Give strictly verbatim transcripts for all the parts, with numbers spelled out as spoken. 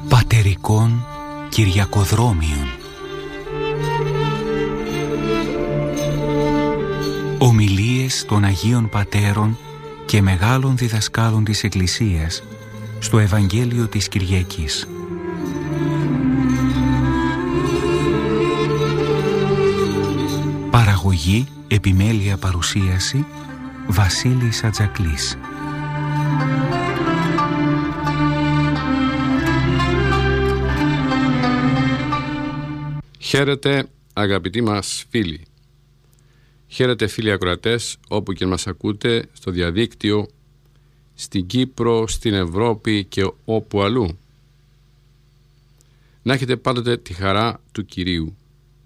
Πατερικών Κυριακοδρόμιων. Ομιλίες των Αγίων Πατέρων και μεγάλων διδασκάλων της Εκκλησίας στο Ευαγγέλιο της Κυριακής. Παραγωγή, επιμέλεια, παρουσίαση Βασίλης Ατζακλής. Χαίρετε αγαπητοί μας φίλοι. Χαίρετε φίλοι ακροατές όπου και μας ακούτε στο διαδίκτυο, στην Κύπρο, στην Ευρώπη και όπου αλλού. Να έχετε πάντοτε τη χαρά του Κυρίου.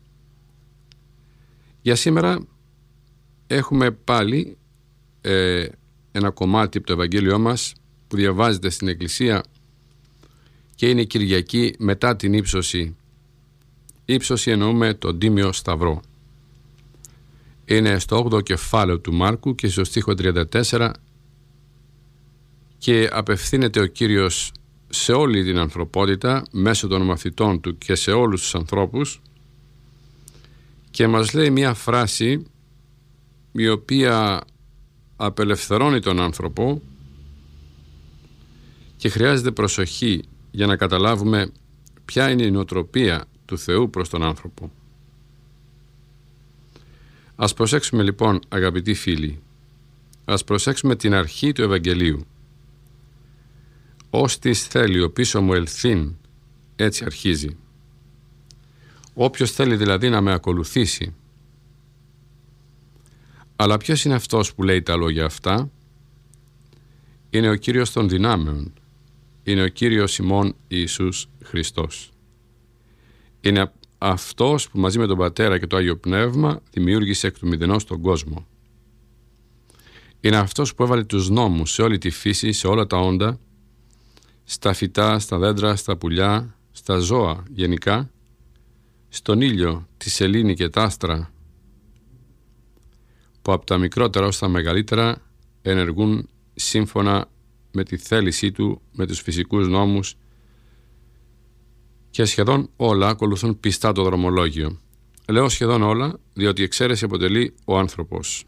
Για σήμερα έχουμε πάλι ε, ένα κομμάτι από το Ευαγγέλιό μας που διαβάζεται στην Εκκλησία και είναι Κυριακή μετά την ύψωση. Ήψωση εννοούμε τον Τίμιο Σταυρό. Είναι στο όγδοο κεφάλαιο του Μάρκου και στο στίχο τριάντα τέσσερα και απευθύνεται ο Κύριος σε όλη την ανθρωπότητα μέσω των μαθητών του και σε όλους τους ανθρώπους και μας λέει μια φράση η οποία απελευθερώνει τον άνθρωπο και χρειάζεται προσοχή για να καταλάβουμε ποια είναι η νοοτροπία του Θεού προς τον άνθρωπο. Ας προσέξουμε λοιπόν αγαπητοί φίλοι, ας προσέξουμε την αρχή του Ευαγγελίου. «Ως της θέλει ο πίσω μου ελθύν», έτσι αρχίζει. Όποιος θέλει δηλαδή να με ακολουθήσει. Αλλά ποιος είναι αυτός που λέει τα λόγια αυτά? Είναι ο Κύριος των δυνάμεων. Είναι ο Κύριος ημών Ιησούς Χριστός. Είναι αυτός που μαζί με τον Πατέρα και το Άγιο Πνεύμα δημιούργησε εκ του μηδενός τον κόσμο. Είναι αυτός που έβαλε τους νόμους σε όλη τη φύση, σε όλα τα όντα, στα φυτά, στα δέντρα, στα πουλιά, στα ζώα γενικά, στον ήλιο, τη σελήνη και τα άστρα, που από τα μικρότερα ως τα μεγαλύτερα ενεργούν σύμφωνα με τη θέλησή του, με τους φυσικούς νόμους και σχεδόν όλα ακολουθούν πιστά το δρομολόγιο. Λέω σχεδόν όλα, διότι η εξαίρεση αποτελεί ο άνθρωπος.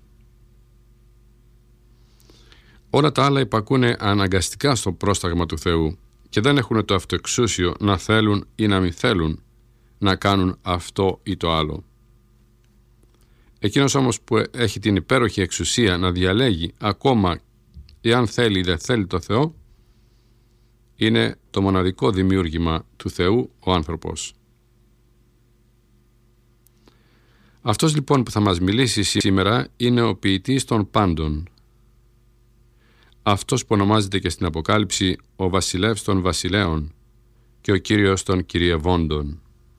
Όλα τα άλλα υπακούνε αναγκαστικά στο πρόσταγμα του Θεού και δεν έχουν το αυτοεξούσιο να θέλουν ή να μην θέλουν να κάνουν αυτό ή το άλλο. Εκείνος όμως που έχει την υπέροχη εξουσία να διαλέγει ακόμα εάν θέλει ή δεν θέλει το Θεό, είναι το μοναδικό δημιούργημα του Θεού, ο άνθρωπος. Αυτός λοιπόν που θα μας μιλήσει σήμερα είναι ο ποιητής των πάντων. Αυτός που ονομάζεται και στην Αποκάλυψη ο βασιλεύς των βασιλέων και ο Κύριος των κυριευόντων.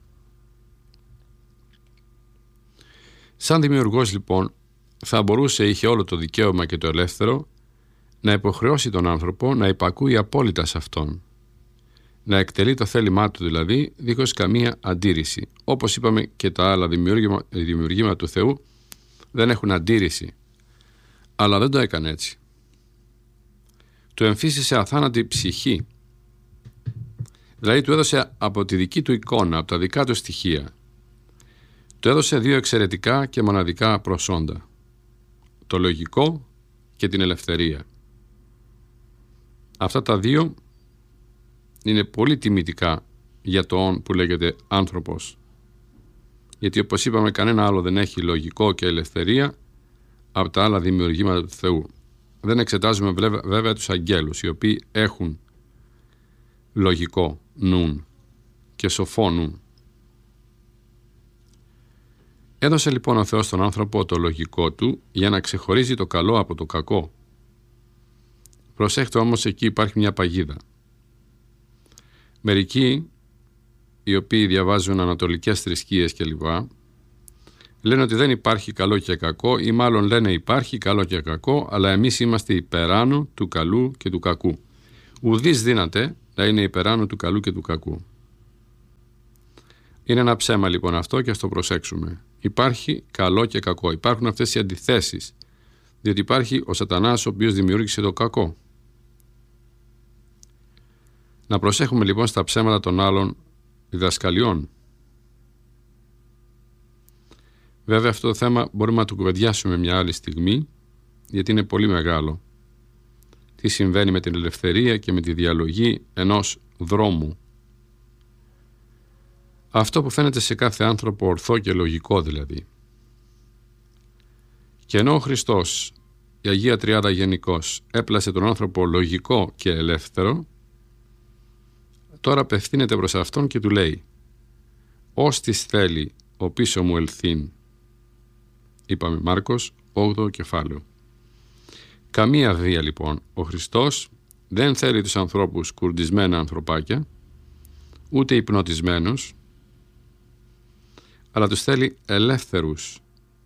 Σαν δημιουργός λοιπόν θα μπορούσε, είχε όλο το δικαίωμα και το ελεύθερο να υποχρεώσει τον άνθρωπο να υπακούει απόλυτα σε αυτόν. Να εκτελεί το θέλημά του δηλαδή, δίχως καμία αντίρρηση. Όπως είπαμε και τα άλλα δημιουργήματα του Θεού δεν έχουν αντίρρηση. Αλλά δεν το έκανε έτσι. Του εμφύσισε αθάνατη ψυχή. Δηλαδή του έδωσε από τη δική του εικόνα, από τα δικά του στοιχεία. Του έδωσε δύο εξαιρετικά και μοναδικά προσόντα. Το λογικό και την ελευθερία. Αυτά τα δύο είναι πολύ τιμητικά για το «ον» που λέγεται άνθρωπος. Γιατί όπως είπαμε κανένα άλλο δεν έχει λογικό και ελευθερία από τα άλλα δημιουργήματα του Θεού. Δεν εξετάζουμε βέβαια τους αγγέλους οι οποίοι έχουν λογικό νουν και σοφό νουν. Έδωσε λοιπόν ο Θεός στον άνθρωπο το λογικό του για να ξεχωρίζει το καλό από το κακό. Προσέχτε όμως, εκεί υπάρχει μια παγίδα. Μερικοί, οι οποίοι διαβάζουν ανατολικές θρησκείες κλπ, λένε ότι δεν υπάρχει καλό και κακό, ή μάλλον λένε υπάρχει καλό και κακό, αλλά εμείς είμαστε υπεράνω του καλού και του κακού. Ουδής δύναται να είναι υπεράνω του καλού και του κακού. Είναι ένα ψέμα λοιπόν αυτό και ας το προσέξουμε. Υπάρχει καλό και κακό. Υπάρχουν αυτές οι αντιθέσεις, διότι υπάρχει ο Σατανάς ο οποίος δημιούργησε το κακό. Να προσέχουμε λοιπόν στα ψέματα των άλλων διδασκαλιών. Βέβαια αυτό το θέμα μπορούμε να το κουβεντιάσουμε μια άλλη στιγμή, γιατί είναι πολύ μεγάλο. Τι συμβαίνει με την ελευθερία και με τη διαλογή ενός δρόμου. Αυτό που φαίνεται σε κάθε άνθρωπο ορθό και λογικό δηλαδή. Και ενώ ο Χριστός, η Αγία Τριάδα γενικώς, έπλασε τον άνθρωπο λογικό και ελεύθερο, τώρα απευθύνεται προς αυτόν και του λέει «Ως της θέλει ο πίσω μου ελθύν». Είπαμε Μάρκος, όγδοο κεφάλαιο. Καμία βία λοιπόν. Ο Χριστός δεν θέλει τους ανθρώπους κουρδισμένα ανθρωπάκια, ούτε υπνοτισμένους, αλλά τους θέλει ελεύθερους.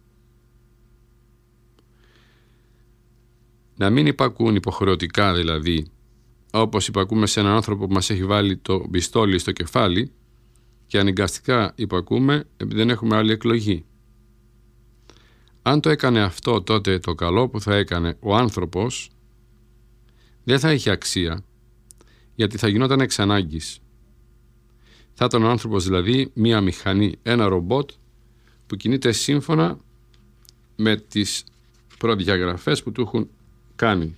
Να μην υπακούν υποχρεωτικά δηλαδή, όπως υπακούμε σε έναν άνθρωπο που μας έχει βάλει το πιστόλι στο κεφάλι και αναγκαστικά υπακούμε επειδή δεν έχουμε άλλη εκλογή. Αν το έκανε αυτό, τότε το καλό που θα έκανε ο άνθρωπος δεν θα είχε αξία, γιατί θα γινόταν εξ ανάγκης. Θα ήταν ο άνθρωπος δηλαδή μία μηχανή, ένα ρομπότ που κινείται σύμφωνα με τις προδιαγραφές που του έχουν κάνει.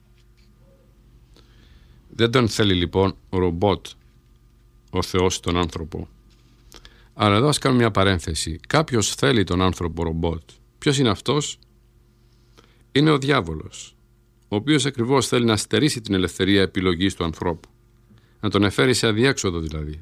Δεν τον θέλει λοιπόν ο ρομπότ ο Θεός τον άνθρωπο. Αλλά εδώ ας κάνουμε μια παρένθεση. Κάποιος θέλει τον άνθρωπο ρομπότ. Ποιος είναι αυτός? Είναι ο διάβολος, ο οποίος ακριβώς θέλει να στερήσει την ελευθερία επιλογής του ανθρώπου, να τον εφέρει σε αδιέξοδο δηλαδή.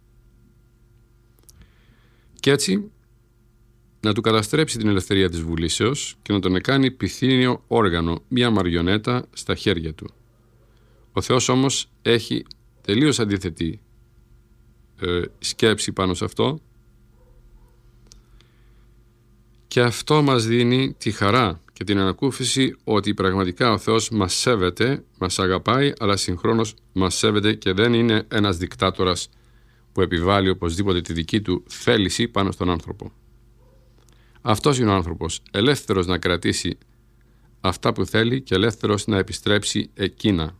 Και έτσι να του καταστρέψει την ελευθερία της βουλήσεως και να τον κάνει πυθύνιο όργανο, μια μαριονέτα στα χέρια του. Ο Θεός όμως έχει τελείως αντίθετη ε, σκέψη πάνω σε αυτό, και αυτό μας δίνει τη χαρά και την ανακούφιση ότι πραγματικά ο Θεός μας σέβεται, μας αγαπάει, αλλά συγχρόνως μας σέβεται και δεν είναι ένας δικτάτορας που επιβάλλει οπωσδήποτε τη δική του θέληση πάνω στον άνθρωπο. Αυτός είναι ο άνθρωπος, ελεύθερος να κρατήσει αυτά που θέλει και ελεύθερος να επιστρέψει εκείνα.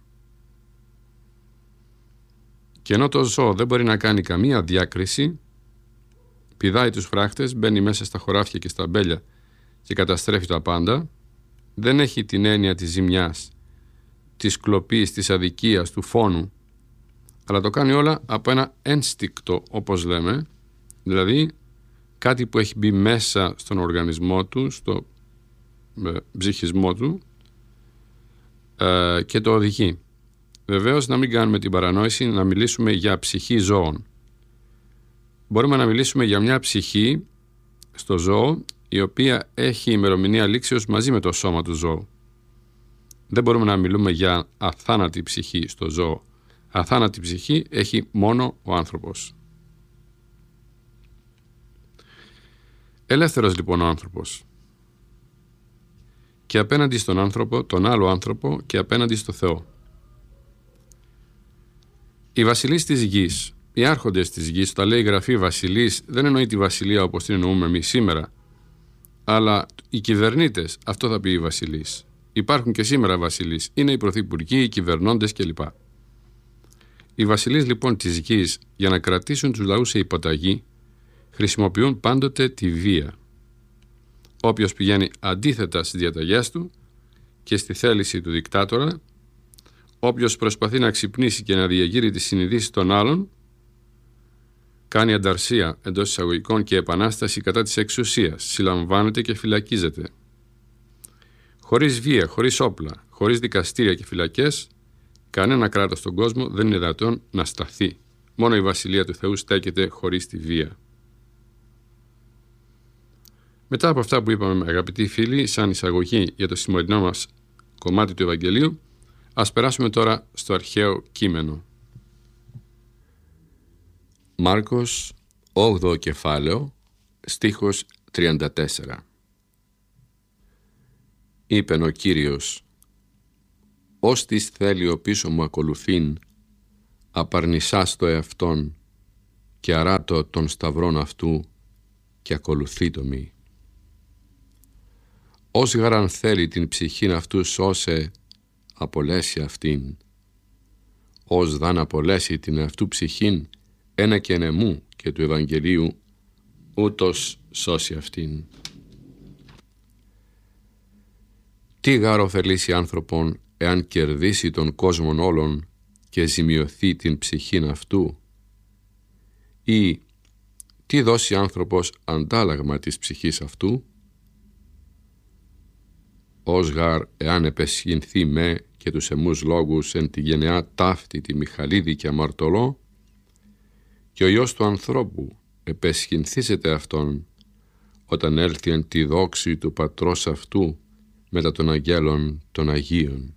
Και ενώ το ζώο δεν μπορεί να κάνει καμία διάκριση, πηδάει τους φράχτες, μπαίνει μέσα στα χωράφια και στα μπέλια και καταστρέφει τα πάντα, δεν έχει την έννοια της ζημιάς, της κλοπής, της αδικίας, του φόνου, αλλά το κάνει όλα από ένα ένστικτο, όπως λέμε, δηλαδή κάτι που έχει μπει μέσα στον οργανισμό του, στο ε, ψυχισμό του ε, και το οδηγεί. Βεβαίως να μην κάνουμε την παρανόηση να μιλήσουμε για ψυχή ζώων. Μπορούμε να μιλήσουμε για μια ψυχή στο ζώο η οποία έχει ημερομηνία λήξεως μαζί με το σώμα του ζώου. Δεν μπορούμε να μιλούμε για αθάνατη ψυχή στο ζώο. Αθάνατη ψυχή έχει μόνο ο άνθρωπος. Ελεύθερος λοιπόν ο άνθρωπος. Και απέναντι στον άνθρωπο, τον άλλο άνθρωπο, και απέναντι στο Θεό. Οι βασιλείς της γης, οι άρχοντες της γης, όταν λέει η Γραφή βασιλείς, δεν εννοεί τη βασιλεία όπως την εννοούμε εμείς σήμερα, αλλά οι κυβερνήτες, αυτό θα πει οι βασιλείς. Υπάρχουν και σήμερα βασιλείς, είναι οι πρωθυπουργοί, οι κυβερνώντες κλπ. Οι βασιλείς λοιπόν της γης, για να κρατήσουν τους λαούς σε υποταγή, χρησιμοποιούν πάντοτε τη βία. Όποιος πηγαίνει αντίθετα στις διαταγές του και στη θέληση του δικτάτορα, όποιος προσπαθεί να ξυπνήσει και να διαγείρει τις συνειδήσεις των άλλων, κάνει ανταρσία εντός εισαγωγικών και επανάσταση κατά της εξουσίας, συλλαμβάνεται και φυλακίζεται. Χωρίς βία, χωρίς όπλα, χωρίς δικαστήρια και φυλακές, κανένα κράτος στον κόσμο δεν είναι δυνατόν να σταθεί. Μόνο η Βασιλεία του Θεού στέκεται χωρίς τη βία. Μετά από αυτά που είπαμε, αγαπητοί φίλοι, σαν εισαγωγή για το σημερινό μας κομμάτι του Ευαγγελίου, ας περάσουμε τώρα στο αρχαίο κείμενο. Μάρκος, όγδοο κεφάλαιο, στίχος τριάντα τέσσερα. Είπεν ο Κύριος, «Ως της θέλει ο πίσω μου ακολουθήν, απαρνησάς το εαυτόν και αράτω των σταυρών αυτού και ακολουθείτο μη. Ως γαραν θέλει την ψυχήν αυτού σώσε, απολέσει αυτήν. ως δαν απολέσει την αυτού ψυχήν ένα και ενεμού και του Ευαγγελίου, ούτως σώσει αυτήν. Τι γάρ ωφελήσει άνθρωπον εάν κερδίσει τον κόσμον όλων και ζημιωθεί την ψυχήν αυτού, ή τι δώσει άνθρωπος αντάλλαγμα της ψυχής αυτού? Ως γάρ εάν επεσχυνθεί με και τους εμούς λόγους εν τη γενεά ταύτη τη Μιχαλίδη και αμαρτωλό, και ο Υιός του ανθρώπου επεσχυνθήσεται αυτόν όταν έλθει εν τη δόξη του πατρός αυτού μετά των αγγέλων των Αγίων.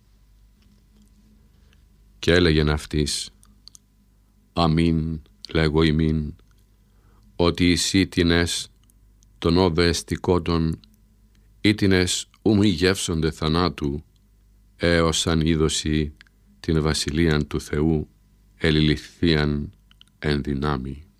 Και έλεγεν αυτής, αμήν λέγω ημίν, ότι εσύ τινες των όδε εστικότων ή τινες ου μη γεύσονται θανάτου, έως αν είδωση την βασιλείαν του Θεού ελιληφθείαν εν δυνάμει.